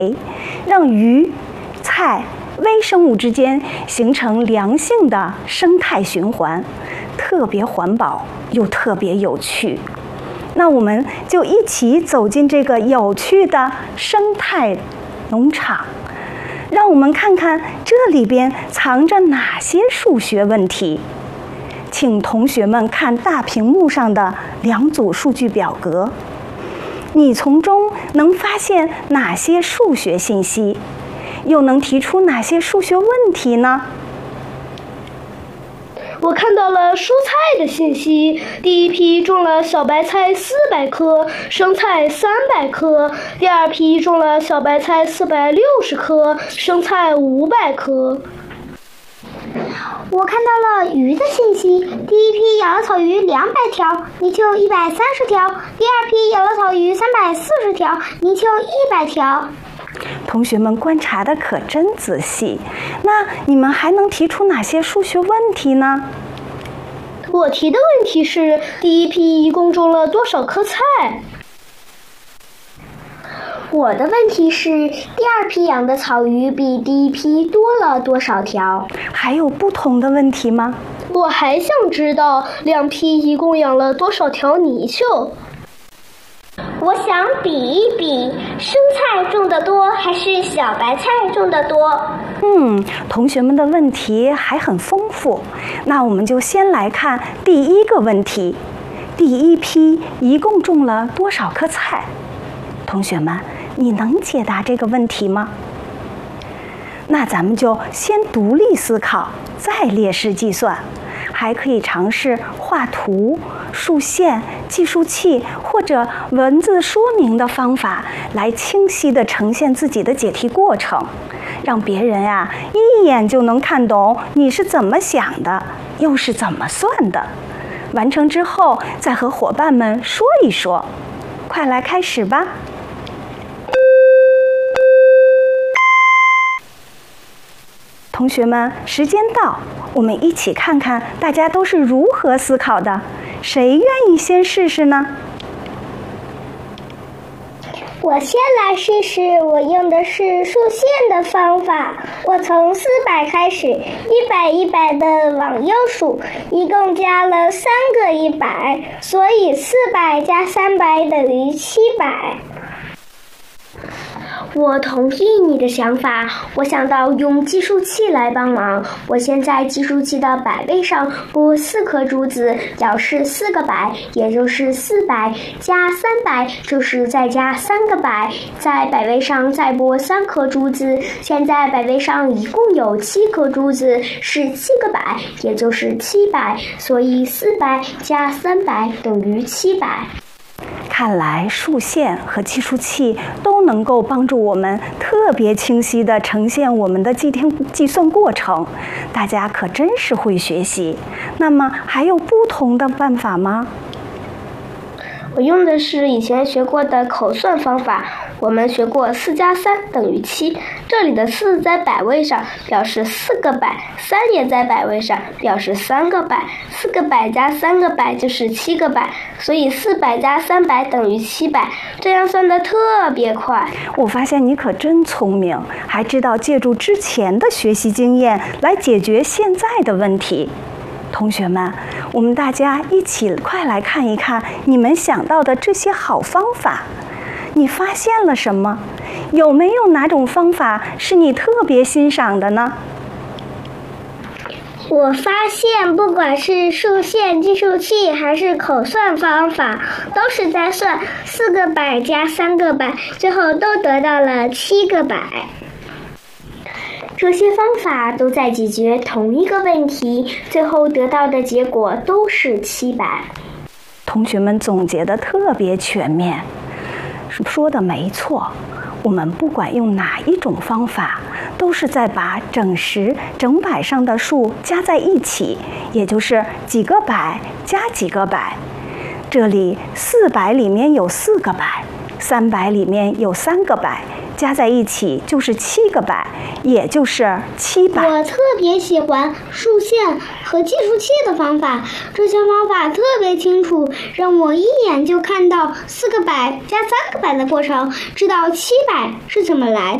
让鱼、菜、微生物之间形成良性的生态循环，特别环保又特别有趣。那我们就一起走进这个有趣的生态农场，让我们看看这里边藏着哪些数学问题。请同学们看大屏幕上的2组数据表格，你从中能发现哪些数学信息，又能提出哪些数学问题呢？ 我看到了蔬菜的信息，第一批种了小白菜400颗，生菜300颗；第二批种了小白菜460颗，生菜500颗。 我看到了鱼的信息，第一批养了草鱼200条，泥鳅130条；第二批养了草鱼340条，泥鳅100条。 同学们观察的可真仔细，那你们还能提出哪些数学问题呢？ 我提的问题是，第一批一共种了多少棵菜？ 我的问题是，第二批养的草鱼比第一批多了多少条？ 还有不同的问题吗？ 我还想知道2批一共养了多少条泥鳅。 我想比一比，生菜种得多还是小白菜种得多？ 同学们的问题还很丰富。那我们就先来看第一个问题：第一批一共种了多少棵菜？同学们，你能解答这个问题吗？那咱们就先独立思考，再列式计算。还可以尝试画图、竖线、计数器或者文字说明的方法，来清晰地呈现自己的解题过程，让别人一眼就能看懂你是怎么想的，又是怎么算的。完成之后，再和伙伴们说一说。快来开始吧！同学们，时间到，我们一起看看大家都是如何思考的。谁愿意先试试呢？ 我先来试试，我用的是竖线的方法。我从400开始，100、100的往右数，一共加了3个100，所以400加300等于700。 我同意你的想法，我想到用计数器来帮忙。我先在计数器的百位上拨4颗珠子，表示4个百，也就是400加300，就是再加3个百。在百位上再拨3颗珠子，现在百位上一共有7颗珠子，是7个百，也就是700，所以400加300等于700。 看来竖线和计数器都能够帮助我们特别清晰地呈现我们的计算过程，大家可真是会学习。那么还有不同的办法吗？ 我用的是以前学过的口算方法。我们学过4加3等于7，这里的4在百位上表示4个百，3也在百位上表示3个百，4个百加3个百就是7个百，所以400加300等于700，这样算得特别快。 我发现你可真聪明，还知道借助之前的学习经验来解决现在的问题。同学们，我们大家一起快来看一看你们想到的这些好方法。你发现了什么？有没有哪种方法是你特别欣赏的呢？ 我发现不管是竖线、计数器还是口算方法，都是在算4个百加3个百，最后都得到了7个百。 这些方法都在解决同一个问题，最后得到的结果都是700。 同学们总结得特别全面。说的没错，我们不管用哪一种方法，都是在把整十、整百上的数加在一起，也就是几个百加几个百。这里400里面有4个百，300里面有3个百， 加在一起就是7个百，也就是700。 我特别喜欢数线和计数器的方法，这些方法特别清楚，让我一眼就看到4个百加3个百的过程，知道700是怎么来的。